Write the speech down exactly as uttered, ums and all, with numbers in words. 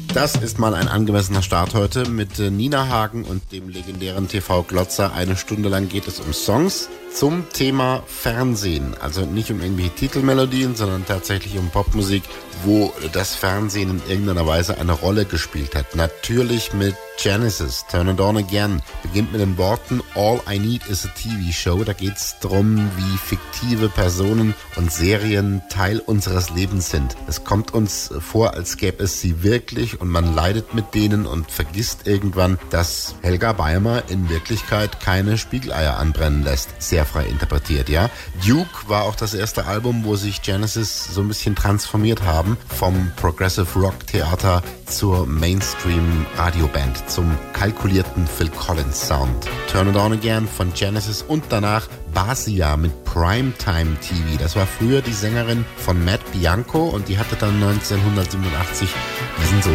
Das ist mal ein angemessener Start heute mit Nina Hagen und dem legendären T V-Glotzer. Eine Stunde lang geht es um Songs zum Thema Fernsehen. Also nicht um irgendwelche Titelmelodien, sondern tatsächlich um Popmusik, wo das Fernsehen in irgendeiner Weise eine Rolle gespielt hat. Natürlich mit Genesis. Turn It On Again beginnt mit den Worten All I Need is a T V-Show. Da geht es darum, wie fiktive Personen und Serien Teil unseres Lebens sind. Es kommt uns vor, als gäbe es sie wirklich und man leidet mit denen und vergisst irgendwann, dass Helga Beimer in Wirklichkeit keine Spiegeleier anbrennen lässt. Sehr frei interpretiert, ja. Duke war auch das erste Album, wo sich Genesis so ein bisschen transformiert haben vom Progressive Rock Theater zur Mainstream Radioband, zum kalkulierten Phil Collins Sound. Turn It On Again von Genesis und danach Basia mit Primetime T V. Das war früher die Sängerin von Matt Bianco und die hatte dann neunzehnhundertsiebenundachtzig diesen Solo